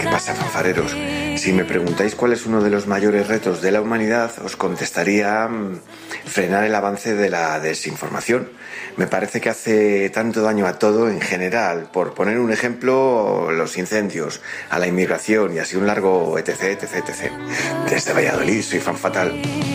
¿Qué pasa, fanfareros? Si me preguntáis cuál es uno de los mayores retos de la humanidad, os contestaría frenar el avance de la desinformación. Me parece que hace tanto daño a todo en general. Por poner un ejemplo, los incendios, a la inmigración y así un largo etc, etc, etc. Desde Valladolid, soy fan fatal.